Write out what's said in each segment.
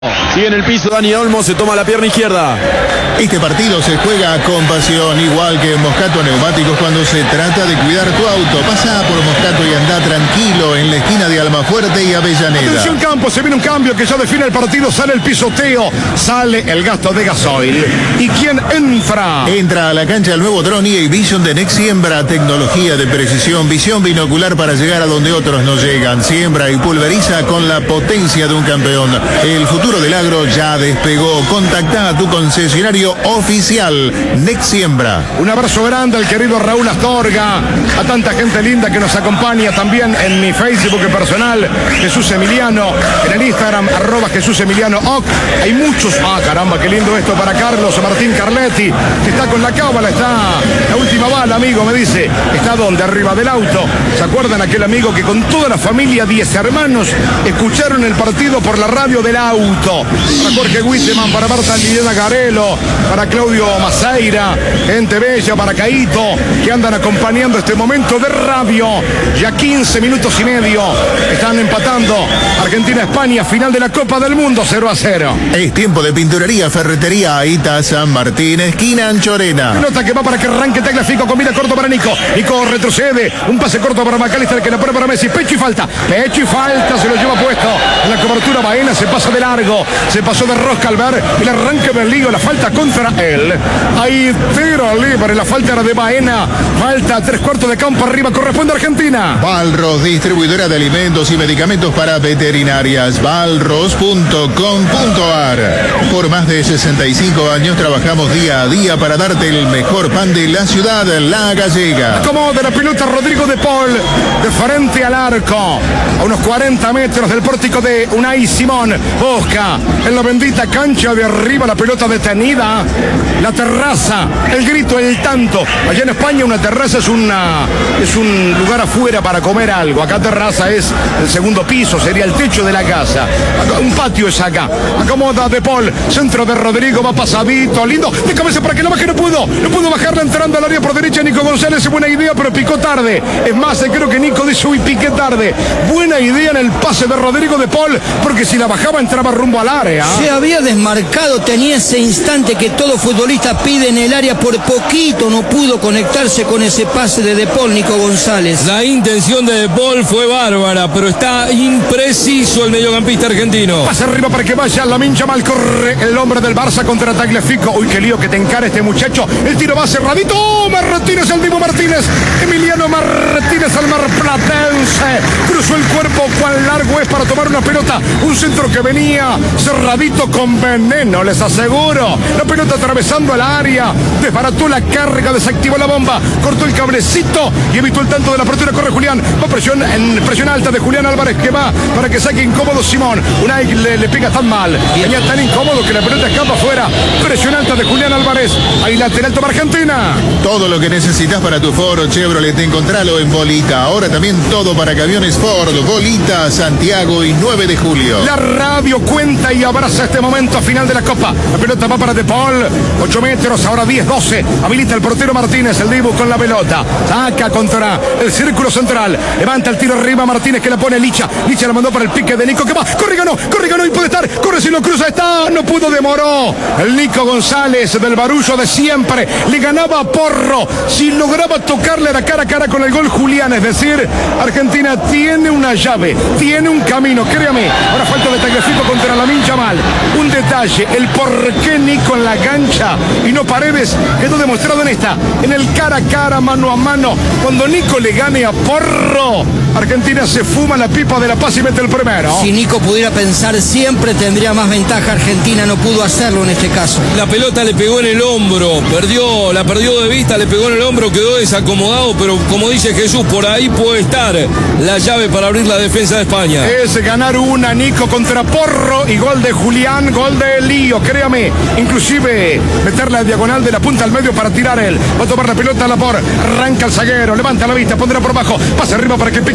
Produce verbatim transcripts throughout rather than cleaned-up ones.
Sigue en el piso Dani Olmo, se toma la pierna izquierda. Este partido se juega con pasión, igual que en Moscato Neumáticos cuando se trata de cuidar tu auto. Pasa por Moscato y anda tranquilo en la esquina de Almafuerte y Avellaneda. Atención campo, se viene un cambio que ya define el partido, sale el pisoteo, sale el gasto de gasoil. ¿Y quién entra? Entra a la cancha el nuevo dron E A Vision de Next Siembra, tecnología de precisión, visión binocular para llegar a donde otros no llegan. Siembra y pulveriza con la potencia de un campeón. El futuro del agro ya despegó. Contacta a tu concesionario oficial Next Siembra. Un abrazo grande al querido Raúl Astorga, a tanta gente linda que nos acompaña también en mi Facebook personal, Jesús Emiliano, en el Instagram, arroba Jesús Emiliano Oc. Hay muchos, ah caramba, qué lindo esto para Carlos Martín Carletti, que está con la cábala, está la última bala, amigo, me dice, está donde, arriba del auto. ¿Se acuerdan aquel amigo que con toda la familia, diez hermanos, escucharon el partido por la radio del auto? Para Jorge Witteman, para Marta Liliana Garelo, para Claudio Maceira, gente bella, para Caíto, que andan acompañando este momento de radio. Ya quince minutos y medio, están empatando Argentina-España, final de la Copa del Mundo, cero a cero. Es tiempo de pinturería, ferretería, Aita San Martín, esquina Anchorena. Pelota que va para que arranque Tagliafico, combina corto para Nico. Nico retrocede, un pase corto para McAllister que la pone para Messi, pecho y falta, pecho y falta, se lo lleva puesto en la cobertura Baena, se pasa de largo, se pasó de rosca al ver el arranque del lío, la falta contra él. Ahí tiro libre, la falta era de Baena, falta tres cuartos de campo arriba, corresponde a Argentina. Balros, distribuidora de alimentos y medicamentos para veterinarias, balros punto com punto ar. Por más de sesenta y cinco años trabajamos día a día para darte el mejor pan de la ciudad, La Gallega. Como de la pelota Rodrigo de Paul, de frente al arco, a unos cuarenta metros del pórtico de Unai Simón. Busca en la bendita cancha de arriba la pelota detenida, la terraza, el grito, el tanto. Allá en España una terraza es una es un lugar afuera para comer algo. Acá terraza es el segundo piso, sería el techo de la casa. Acá, un patio es acá. Acomoda de Paul, centro de Rodrigo, va pasadito, lindo, de cabeza para que la baje, no pudo, no pudo bajarla entrando al área por derecha. Nico González, buena idea, pero picó tarde. Es más, creo que Nico dice, uy, piqué tarde. Buena idea en el pase de Rodrigo de Paul, porque si la bajaba entraba rumbo al área. Se había desmarcado, tenía ese instante que todo futbolista pide en el área, por poquito no pudo conectarse con ese pase de De Paul, Nico González. La intención de De Paul fue bárbara, pero está impreciso el mediocampista argentino. Pasa arriba para que vaya Lamine Yamal, corre el hombre del Barça contra Tagliafico. Uy, qué lío que te encara este muchacho. El tiro va cerradito. ¡Oh, Martínez, el Divo Martínez! Emiliano Martínez, al marplatense. Cruzó el cuerpo, cuán largo es para tomar una pelota. Un centro que venía cerradito con veneno, les aseguro. La pelota atravesando el área, desbarató la carga, desactivó la bomba, cortó el cablecito y evitó el tanto de la apertura. Corre Julián, va presión en presión alta de Julián Álvarez, que va para que saque incómodo Simón. Unai le, le pega tan mal, venía tan incómodo que la pelota escapa afuera. Presión alta de Julián Álvarez, ahí lateral toma Argentina. Todo lo que necesitas para tu Ford o Chevrolet, encontralo en Bolita. Ahora también todo para camiones Ford, Bolita, Santiago y nueve de julio. La radio cuenta y abraza este momento final de la Copa. La pelota va para De Paul, ocho metros, ahora diez doce. Habilita el portero Martínez, el Dibu con la pelota. Saca contra el círculo central. Levanta el tiro arriba Martínez, que la pone Licha. Licha la mandó para el pique de Nico, que va. Corre, ganó, corre, ganó y puede estar. Corre, si lo cruza, está. No pudo, demoró. El Nico González del barullo de siempre. Le ganaba a Porro. Si lograba tocarle la cara a cara con el gol Julián. Es decir, Argentina tiene una llave, tiene un camino, créame. Ahora falta de Tagliafico contra Lamine Yamal. Un detalle, el por qué Nico en la cancha y no Paredes quedó demostrado en esta, en el cara a cara, mano a mano. Cuando Nico le gane a Porro, Argentina se fuma la pipa de La Paz y mete el primero. Si Nico pudiera pensar siempre tendría más ventaja. Argentina no pudo hacerlo en este caso. La pelota le pegó en el hombro, perdió, la perdió de vista, le pegó en el hombro, quedó desacomodado, pero como dice Jesús, por ahí puede estar la llave para abrir la defensa de España. Es ganar una, Nico contra Porro, y gol de Julián, gol de Lío, créame, inclusive meter la diagonal de la punta al medio para tirar él. Va a tomar la pelota a la por, arranca el zaguero, levanta la vista, pondrá por abajo, pasa arriba para que pique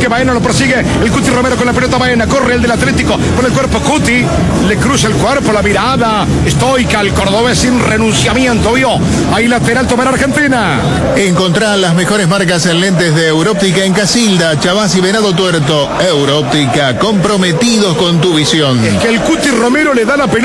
que Baena lo persigue. El Cuti Romero con la pelota. Baena, corre el del Atlético con el cuerpo. Cuti le cruza el cuerpo, la mirada estoica. El cordobés sin renunciamiento, vio. Ahí lateral tomar Argentina. Encontrá las mejores marcas en lentes de Európtica en Casilda, Chabás y Venado Tuerto. Európtica, comprometidos con tu visión. Es que el Cuti Romero le da la pelota.